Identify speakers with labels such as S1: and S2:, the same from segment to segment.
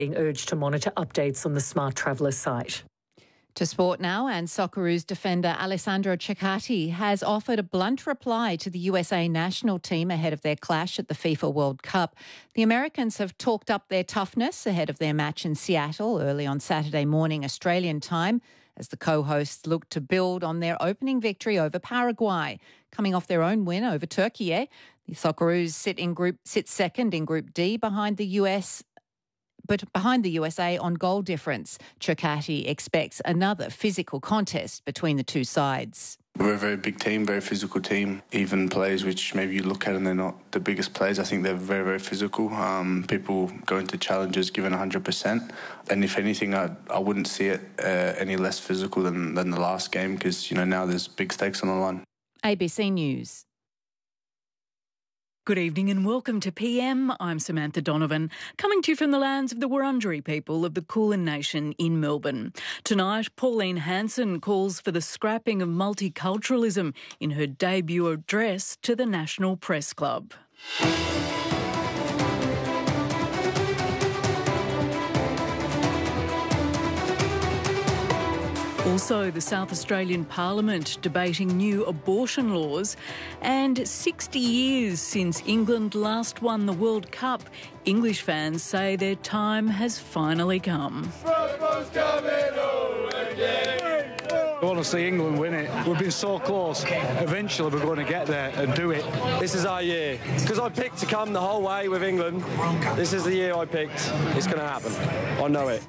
S1: being urged to monitor updates on the Smart Traveller site.
S2: To sport now, and Socceroos defender Alessandro Ceccati has offered a blunt reply to the USA national team ahead of their clash at the FIFA World Cup. The Americans have talked up their toughness ahead of their match in Seattle early on Saturday morning Australian time, as the co-hosts look to build on their opening victory over Paraguay. Coming off their own win over Turkey, the Socceroos sit second in Group D behind the USA on goal difference. Ceccati expects another physical contest between the two sides.
S3: We're a very big team, very physical team. Even players which maybe you look at and they're not the biggest players, I think they're very, very physical. People go into challenges given 100%. And if anything, I wouldn't see it any less physical than the last game because, now there's big stakes on the line.
S2: ABC News.
S4: Good evening and welcome to PM. I'm Samantha Donovan, coming to you from the lands of the Wurundjeri people of the Kulin Nation in Melbourne. Tonight, Pauline Hanson calls for the scrapping of multiculturalism in her debut address to the National Press Club. Also, the South Australian Parliament debating new abortion laws, and 60 years since England last won the World Cup, English fans say their time has finally come.
S5: I want to see England win it. We've been so close. Eventually we're going to get there and do it.
S6: This is our year. Because I picked to come the whole way with England. This is the year I picked. It's going to happen. I know it.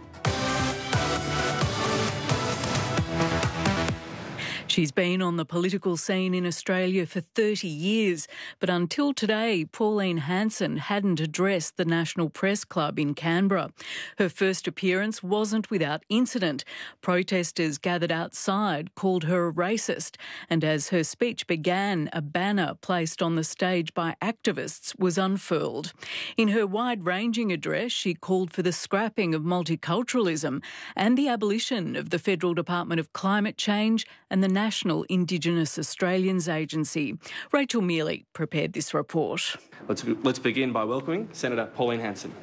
S4: She's been on the political scene in Australia for 30 years, but until today, Pauline Hanson hadn't addressed the National Press Club in Canberra. Her first appearance wasn't without incident. Protesters gathered outside called her a racist, and as her speech began, a banner placed on the stage by activists was unfurled. In her wide-ranging address, she called for the scrapping of multiculturalism and the abolition of the Federal Department of Climate Change and the National Indigenous Australians Agency. Rachel Mealy prepared this report.
S7: Let's begin by welcoming Senator Pauline Hanson.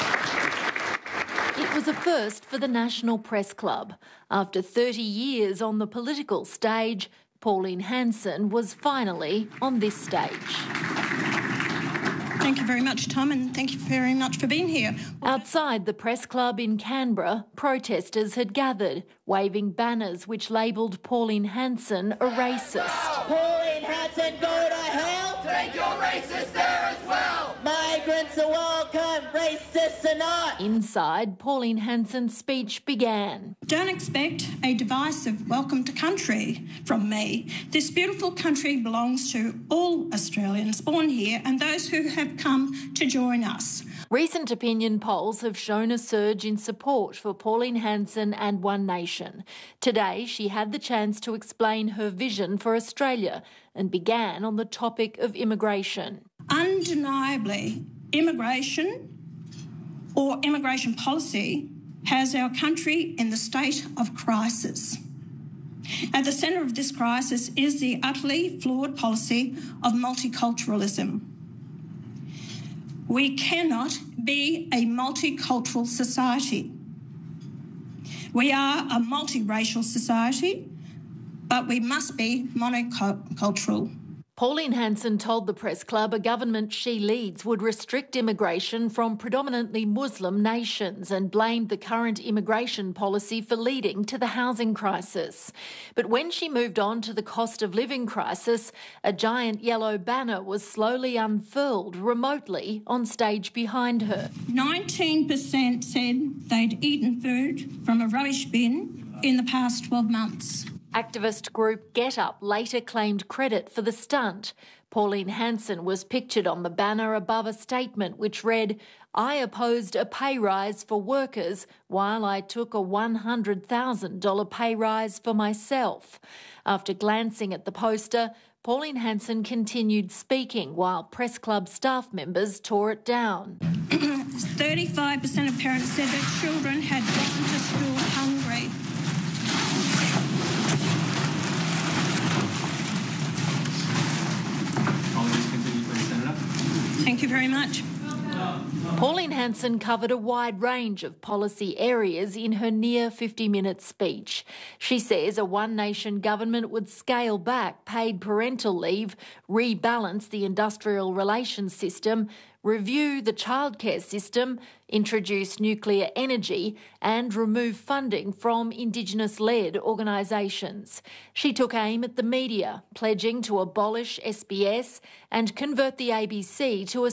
S8: It was a first for the National Press Club. After 30 years on the political stage, Pauline Hanson was finally on this stage.
S9: Thank you very much, Tom, and thank you very much for being here.
S8: Outside the Press Club in Canberra, protesters had gathered, waving banners which labelled Pauline Hanson a racist.
S10: Pauline Hanson, go to hell! Take your racist there as well! Migrants are welcome, racists are not!
S8: Inside, Pauline Hanson's speech began.
S9: Don't expect a divisive welcome to country from me. This beautiful country belongs to all Australians born here and those who have come to join us.
S8: Recent opinion polls have shown a surge in support for Pauline Hanson and One Nation. Today, she had the chance to explain her vision for Australia and began on the topic of immigration.
S9: Undeniably, immigration or immigration policy has our country in the state of crisis. At the centre of this crisis is the utterly flawed policy of multiculturalism. We cannot be a multicultural society. We are a multiracial society, but we must be monocultural.
S8: Pauline Hanson told the Press Club a government she leads would restrict immigration from predominantly Muslim nations and blamed the current immigration policy for leading to the housing crisis. But when she moved on to the cost of living crisis, a giant yellow banner was slowly unfurled remotely on stage behind her.
S9: 19% said they'd eaten food from a rubbish bin in the past 12 months.
S8: Activist group Get Up later claimed credit for the stunt. Pauline Hanson was pictured on the banner above a statement which read, "I opposed a pay rise for workers while I took a $100,000 pay rise for myself." After glancing at the poster, Pauline Hanson continued speaking while Press Club staff members tore it down.
S9: 35% of parents said their children had gone to school hungry. Thank you very much.
S8: Pauline Hanson covered a wide range of policy areas in her near 50-minute speech. She says a one-nation government would scale back paid parental leave, rebalance the industrial relations system, review the childcare system, introduce nuclear energy and remove funding from Indigenous-led organisations. She took aim at the media, pledging to abolish SBS and convert the ABC to a